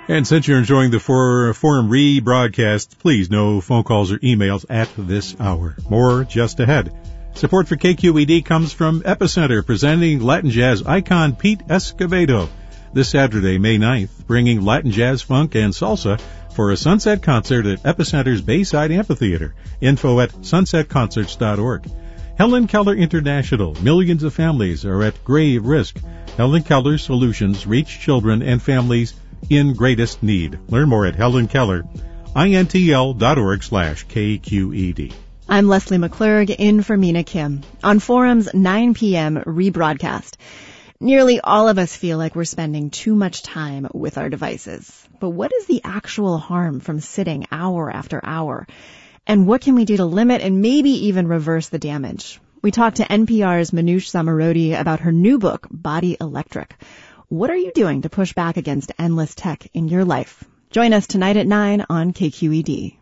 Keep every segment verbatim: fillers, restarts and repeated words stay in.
And since you're enjoying the for, Forum rebroadcast, please no phone calls or emails at this hour. More just ahead. Support for K Q E D comes from Epicenter, presenting Latin jazz icon Pete Escovedo this Saturday, May ninth, bringing Latin jazz, funk, and salsa for a sunset concert at Epicenter's Bayside Amphitheater. Info at sunset concerts dot org. Helen Keller International. Millions of families are at grave risk. Helen Keller Solutions reach children and families in greatest need. Learn more at Helen Keller, intl dot org slash K Q E D. I'm Leslie McClurg, in for Mina Kim, on Forum's nine p.m. rebroadcast. Nearly all of us feel like we're spending too much time with our devices. But what is the actual harm from sitting hour after hour? And what can we do to limit and maybe even reverse the damage? We talked to N P R's Manoush Zomorodi about her new book, Body Electric. What are you doing to push back against endless tech in your life? Join us tonight at nine on K Q E D.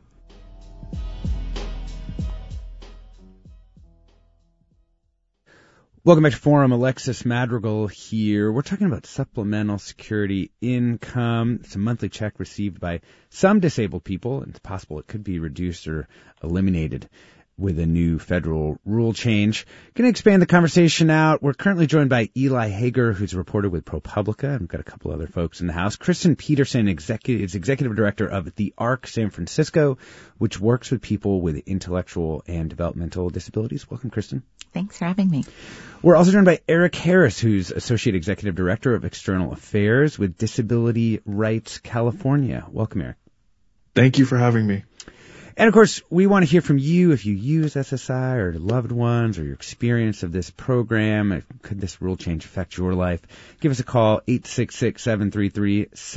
Welcome back to Forum. Alexis Madrigal here. We're talking about supplemental security income. It's a monthly check received by some disabled people, and it's possible it could be reduced or eliminated with a new federal rule change. Going to expand the conversation out. We're currently joined by Eli Hager, who's a reporter with ProPublica, and we've got a couple other folks in the house. Kristen Peterson executive, is executive director of the ARC San Francisco, which works with people with intellectual and developmental disabilities. Welcome, Kristen. Thanks for having me. We're also joined by Eric Harris, who's Associate Executive Director of External Affairs with Disability Rights California. Welcome, Eric. Thank you for having me. And, of course, we want to hear from you if you use S S I or loved ones or your experience of this program. Could this rule change affect your life? Give us a call, eight six six, seven three three, six